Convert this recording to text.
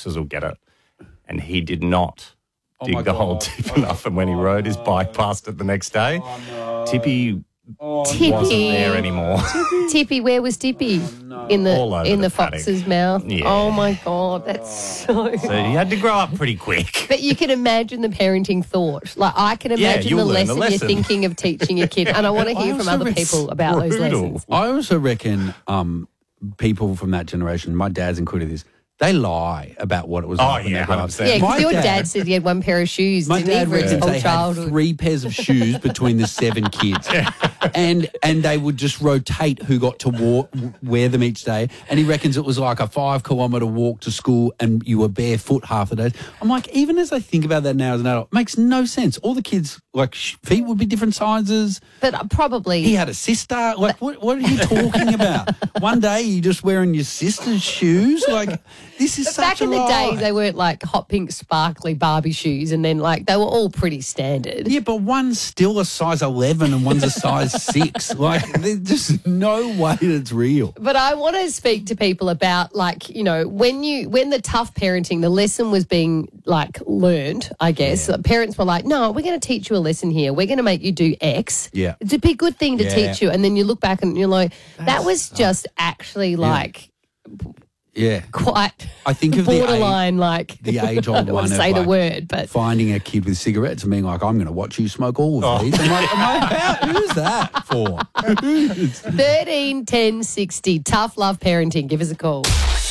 foxes will get it. And he did not dig the hole deep enough. And when he rode his bike past it the next day, Tippy wasn't there anymore. Tippy, where was Tippy? In the paddock. fox's mouth. Yeah. Oh my God, that's so. So he had to grow up pretty quick. But you can imagine the parenting thought. Like I can imagine you'll the learn lesson the lesson. you're thinking of teaching your kid, and I want to hear from other people about those lessons. I also reckon people from that generation, my dad's included this, they lie about what it was like when they grew up. 100%. Yeah, because My your dad- dad said he had one pair of shoes. My didn't he, dad for his reckons whole they childhood? had 3 pairs of shoes between the 7 kids. And they would just rotate who got to wear them each day. And he reckons it was like a 5-kilometre walk to school and you were barefoot half the day. I'm like, even as I think about that now as an adult, it makes no sense. All the kids, like, feet would be different sizes. But probably... He had a sister. Like, what are you talking about? One day you're just wearing your sister's shoes? Like, this is But such back a in the lie. day, they weren't like hot pink sparkly Barbie shoes, and then like they were all pretty standard. Yeah, but one's still a size 11 and one's a size 6. Like, there's just no way that's real. But I want to speak to people about, like, you know, when the tough parenting, the lesson was being like learned, I guess. Yeah. Parents were like, no, we're going to teach you a lesson here. We're going to make you do X. Yeah. It'd be a good thing to Yeah. teach you. And then you look back and you're like, that was just actually like Yeah. quite I think of borderline, like the age-old I don't want one to of, say the like, word, but finding a kid with cigarettes and being like, I'm going to watch you smoke all of these. I'm like, who's that for? 13 10 60. Tough love parenting. Give us a call.